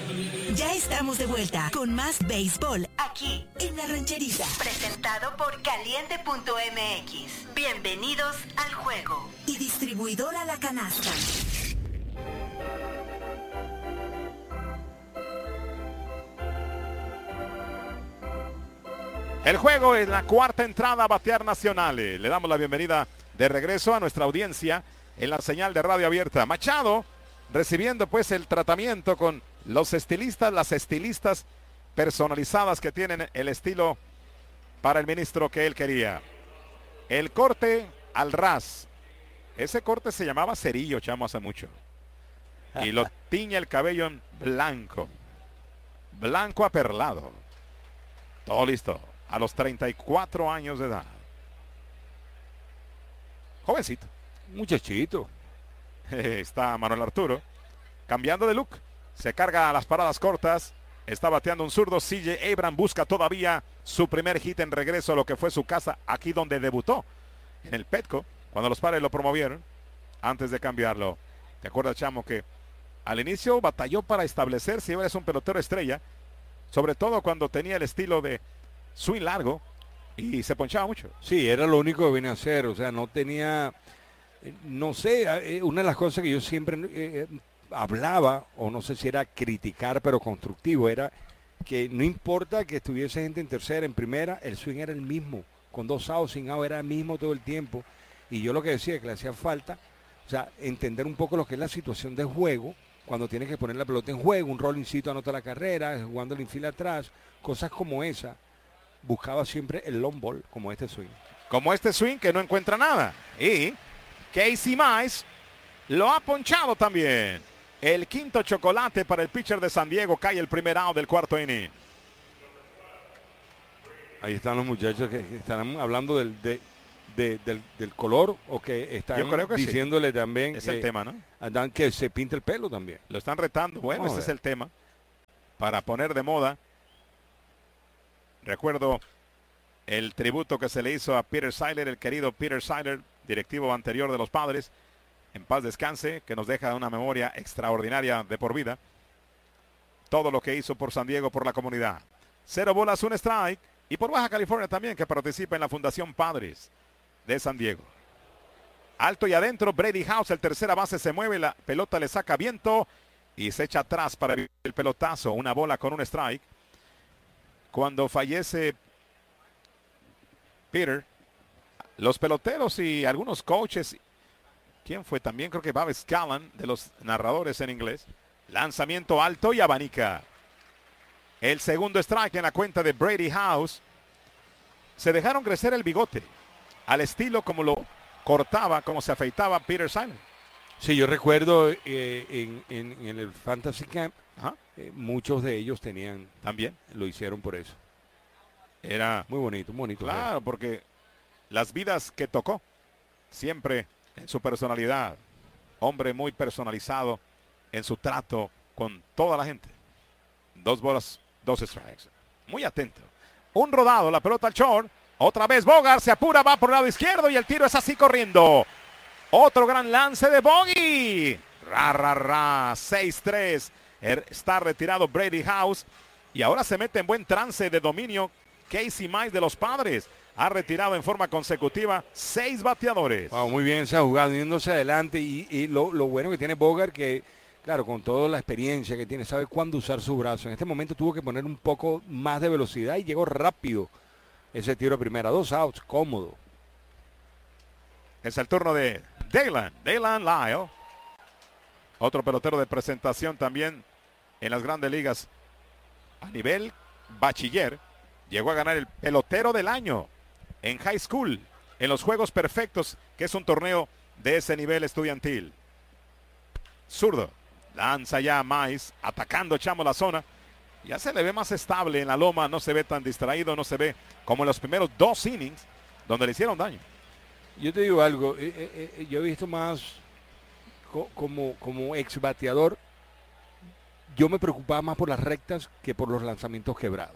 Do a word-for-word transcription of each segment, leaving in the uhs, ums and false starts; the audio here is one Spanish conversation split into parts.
Ya estamos de vuelta con más béisbol aquí en La Rancherita. Presentado por Caliente punto M X. Bienvenidos al juego. Y distribuidora La Canasta. El juego es la cuarta entrada a batear Nacionales. Le damos la bienvenida de regreso a nuestra audiencia en la señal de radio abierta. Machado recibiendo pues el tratamiento con los estilistas, las estilistas personalizadas que tienen el estilo para el ministro que él quería. El corte al ras. Ese corte se llamaba cerillo, chamo, hace mucho. Y lo tiñe el cabello en blanco. Blanco aperlado. Todo listo. A los treinta y cuatro años de edad. Jovencito. Muchachito. Está Manuel Arturo. Cambiando de look. Se carga a las paradas cortas. Está bateando un zurdo. C J Abrams busca todavía su primer hit en regreso a lo que fue su casa. Aquí donde debutó. En el Petco. Cuando los padres lo promovieron. Antes de cambiarlo. ¿Te acuerdas, chamo, que al inicio batalló para establecer si eres un pelotero estrella? Sobre todo cuando tenía el estilo de swing largo y se ponchaba mucho. Sí, era lo único que venía a hacer, o sea, no tenía, no sé, una de las cosas que yo siempre eh, hablaba, o no sé si era criticar, pero constructivo, era que no importa que estuviese gente en tercera, en primera, el swing era el mismo, con dos outs, sin out, era el mismo todo el tiempo, y yo lo que decía es que le hacía falta, o sea, entender un poco lo que es la situación de juego, cuando tienes que poner la pelota en juego, un rollincito anota la carrera, jugando el infield atrás, cosas como esa. Buscaba siempre el long ball, como este swing. Como este swing que no encuentra nada. Y Casey Mize lo ha ponchado también. El quinto chocolate para el pitcher de San Diego. Cae el primer out del cuarto inning. Ahí están los muchachos que están hablando del, de, de, del, del color o que están Yo creo que diciéndole sí. también es que, el tema, ¿no? Andan, que se pinte el pelo también. Lo están retando. Bueno, Vamos ese es el tema. Para poner de moda. Recuerdo el tributo que se le hizo a Peter Seidler, el querido Peter Seidler, directivo anterior de los Padres. En paz descanse, que nos deja una memoria extraordinaria de por vida. Todo lo que hizo por San Diego, por la comunidad. Cero bolas, un strike. Y por Baja California también, que participa en la Fundación Padres de San Diego. Alto y adentro, Brady House, el tercera base se mueve, la pelota le saca viento y se echa atrás para el pelotazo. Una bola con un strike. Cuando fallece Peter, los peloteros y algunos coaches, ¿quién fue? También creo que Bob Scallon, de los narradores en inglés. Lanzamiento alto y abanica. El segundo strike en la cuenta de Brady House. Se dejaron crecer el bigote, al estilo como lo cortaba, como se afeitaba Peter Seidler. Sí, yo recuerdo eh, en, en, en el Fantasy Camp, eh, muchos de ellos tenían, también lo hicieron por eso. Era muy bonito, muy bonito. Claro, ¿verdad? Porque las vidas que tocó, siempre en su personalidad, hombre muy personalizado en su trato con toda la gente. Dos bolas, dos strikes. Muy atento. Un rodado, la pelota al short. Otra vez Bogart se apura, va por el lado izquierdo y el tiro es así corriendo. Otro gran lance de Bogey. Ra, ra, ra. seis tres. Está retirado Brady House. Y ahora se mete en buen trance de dominio Casey Mize de los Padres. Ha retirado en forma consecutiva seis bateadores. Wow, muy bien esa jugada, yéndose adelante. Y, y lo, lo bueno que tiene Bogart, que claro, con toda la experiencia que tiene, sabe cuándo usar su brazo. En este momento tuvo que poner un poco más de velocidad y llegó rápido ese tiro de primera. Dos outs, cómodo. Es el turno de Daylan, Daylan Lyle. Otro pelotero de presentación también en las grandes ligas a nivel bachiller. Llegó a ganar el pelotero del año en high school, en los Juegos Perfectos, que es un torneo de ese nivel estudiantil. Zurdo, lanza ya a Mize, atacando Chamo la zona. Ya se le ve más estable en la loma, no se ve tan distraído, no se ve como en los primeros dos innings donde le hicieron daño. Yo te digo algo, eh, eh, eh, yo he visto más co como, como ex bateador, yo me preocupaba más por las rectas que por los lanzamientos quebrados.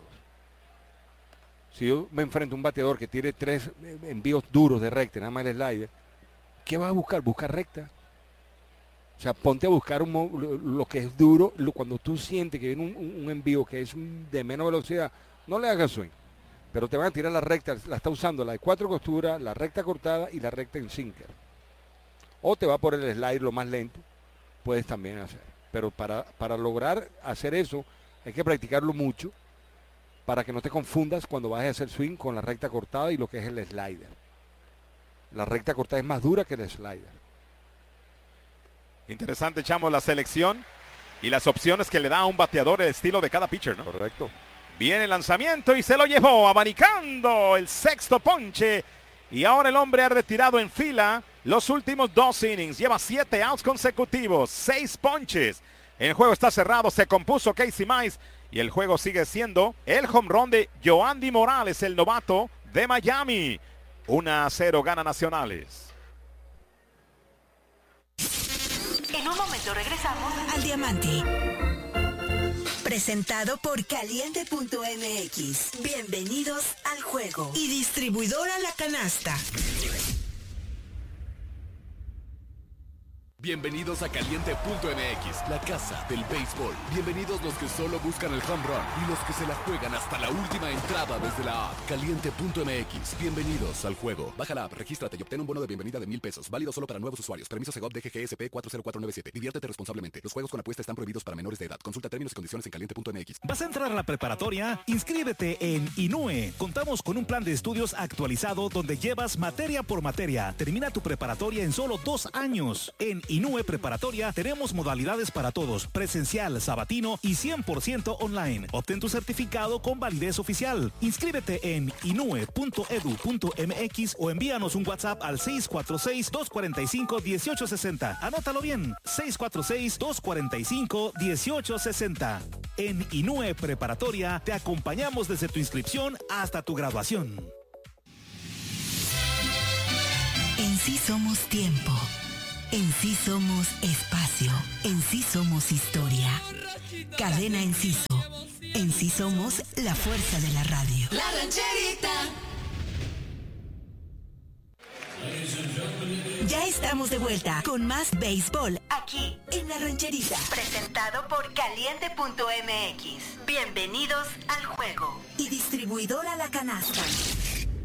Si yo me enfrento a un bateador que tiene tres envíos duros de recta, nada más el slider, ¿qué va a buscar? Buscar recta. O sea, ponte a buscar un, lo, lo que es duro, lo, cuando tú sientes que viene un, un, un envío que es de menos velocidad, no le hagas swing. Pero te van a tirar la recta, la está usando la de cuatro costuras, la recta cortada y la recta en sinker. O te va por el slide lo más lento, puedes también hacer. Pero para, para lograr hacer eso, hay que practicarlo mucho para que no te confundas cuando vayas a hacer swing con la recta cortada y lo que es el slider. La recta cortada es más dura que el slider. Interesante, Chamo, la selección y las opciones que le da a un bateador el estilo de cada pitcher, ¿no? Correcto. Viene el lanzamiento y se lo llevó, abanicando el sexto ponche. Y ahora el hombre ha retirado en fila los últimos dos innings. Lleva siete outs consecutivos, seis ponches. El juego está cerrado, se compuso Casey Mize. Y el juego sigue siendo el home run de Yoandy Morales, el novato de Miami. uno a cero gana Nacionales. En un momento regresamos al Diamante. Presentado por Caliente punto M X. Bienvenidos al juego. Y distribuidora La Canasta. Bienvenidos a Caliente punto M X, la casa del béisbol. Bienvenidos los que solo buscan el home run y los que se la juegan hasta la última entrada desde la app. Caliente punto M X, bienvenidos al juego. Baja la app, regístrate y obtén un bono de bienvenida de mil pesos. Válido solo para nuevos usuarios. Permiso Segov D G G S P cuatro cero cuatro nueve siete. Diviértete responsablemente. Los juegos con apuesta están prohibidos para menores de edad. Consulta términos y condiciones en Caliente punto M X. ¿Vas a entrar a la preparatoria? Inscríbete en I N U E. Contamos con un plan de estudios actualizado donde llevas materia por materia. Termina tu preparatoria en solo dos años. En I N U E Preparatoria tenemos modalidades para todos, presencial, sabatino y cien por ciento online. Obtén tu certificado con validez oficial. Inscríbete en inue punto edu punto m x o envíanos un WhatsApp al seis cuatro seis, dos cuatro cinco, uno ocho seis cero. Anótalo bien, seis cuatro seis, dos cuatro cinco, uno ocho seis cero. En I N U E Preparatoria te acompañamos desde tu inscripción hasta tu graduación. En sí somos tiempo. En sí somos espacio, en sí somos historia. Cadena Enciso. En sí somos la fuerza de la radio. La Rancherita. Ya estamos de vuelta con más béisbol aquí en La Rancherita. Presentado por Caliente punto M X. Bienvenidos al juego. Y distribuidora La Canasta.